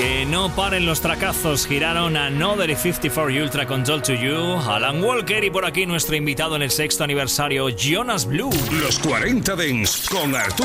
Que no paren los tracazos, giraron Another y 54 y Ultra Control to You, Alan Walker y por aquí nuestro invitado en el 6º aniversario, Jonas Blue. Los 40 Dents con Arturo